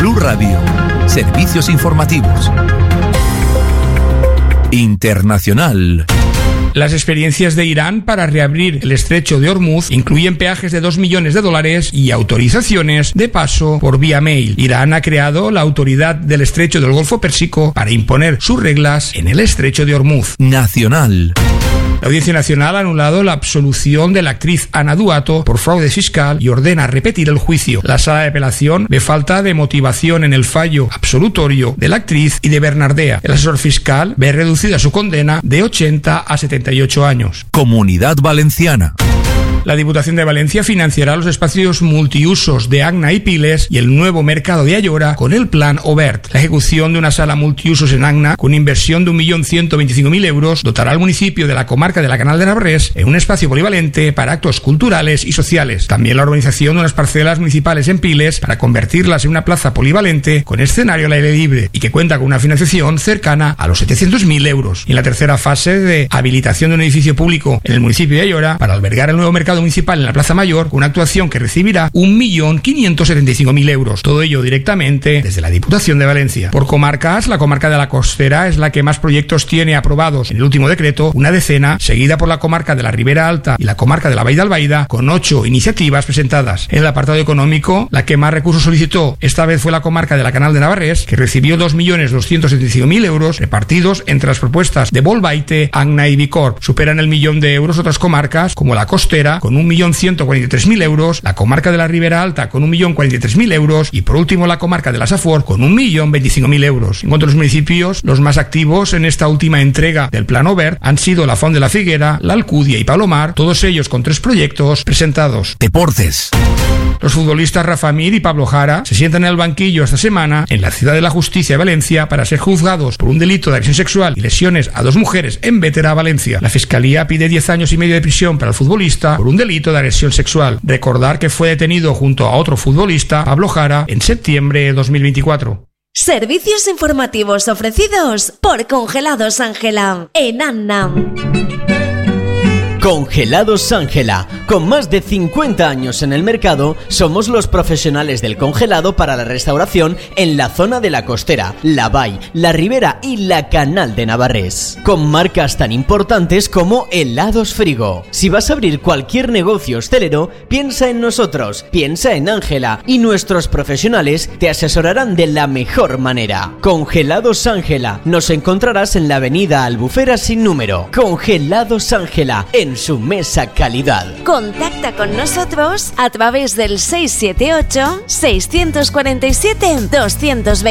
Blu Radio. Servicios informativos. Internacional. Las experiencias de Irán para reabrir el estrecho de Hormuz incluyen peajes de $2 millones y autorizaciones de paso por vía mail. Irán ha creado la Autoridad del Estrecho del Golfo Pérsico para imponer sus reglas en el estrecho de Hormuz. Nacional. La Audiencia Nacional ha anulado la absolución de la actriz Ana Duato por fraude fiscal y ordena repetir el juicio. La Sala de Apelación ve falta de motivación en el fallo absolutorio de la actriz y de Bernardea. El asesor fiscal ve reducida su condena de 80 a 78 años. Comunidad Valenciana. La Diputación de Valencia financiará los espacios multiusos de Agna y Piles y el nuevo mercado de Ayora con el Plan Obert. La ejecución de una sala multiusos en Agna, con una inversión de 1.125.000 euros, dotará al municipio de la comarca de la Canal de Navarrés en un espacio polivalente para actos culturales y sociales. También la urbanización de unas parcelas municipales en Piles para convertirlas en una plaza polivalente con escenario al aire libre y que cuenta con una financiación cercana a los 700.000 euros. Y en la tercera fase de habilitación de un edificio público en el municipio de Ayora para albergar el nuevo mercado municipal en la Plaza Mayor, con una actuación que recibirá 1.575.000 euros. Todo ello directamente desde la Diputación de Valencia. Por comarcas, la comarca de la Costera es la que más proyectos tiene aprobados en el último decreto, una decena, seguida por la comarca de la Ribera Alta y la comarca de la Vall d'Albaida, con 8 iniciativas presentadas. En el apartado económico, la que más recursos solicitó esta vez fue la comarca de la Canal de Navarrés, que recibió 2.275.000 euros repartidos entre las propuestas de Bolbaite, Agna y Bicorp. Superan el millón de euros otras comarcas como la Costera, con 1.143.000 euros, la comarca de la Ribera Alta con 1.043.000 euros y por último la comarca de la Safor con 1.025.000 euros. En cuanto a los municipios, los más activos en esta última entrega del Plan Obert han sido la Font de la Figuera, la Alcudia y Palomar, todos ellos con 3 proyectos presentados. Deportes. Los futbolistas Rafa Mir y Pablo Jara se sientan en el banquillo esta semana en la Ciudad de la Justicia de Valencia para ser juzgados por un delito de agresión sexual y lesiones a 2 mujeres en Bétera, Valencia. La Fiscalía pide 10 años y medio de prisión para el futbolista por un delito de agresión sexual. Recordar que fue detenido junto a otro futbolista, Pablo Jara, en septiembre de 2024. Servicios informativos ofrecidos por Congelados Ángela en Annam. Congelados Ángela. Con más de 50 años en el mercado, somos los profesionales del congelado para la restauración en la zona de la Costera, la Vall, la Ribera y la Canal de Navarrés. Con marcas tan importantes como Helados Frigo. Si vas a abrir cualquier negocio hostelero, piensa en nosotros, piensa en Ángela y nuestros profesionales te asesorarán de la mejor manera. Congelados Ángela. Nos encontrarás en la avenida Albufera sin número. Congelados Ángela, en su mesa calidad. Contacta con nosotros a través del 678 647 220.